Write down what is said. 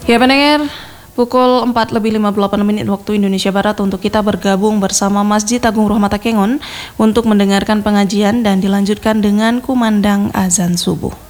Ya pendengar, pukul 4:58 waktu Indonesia Barat untuk kita bergabung bersama Masjid Agung Rahmata Kengon untuk mendengarkan pengajian dan dilanjutkan dengan kumandang azan subuh.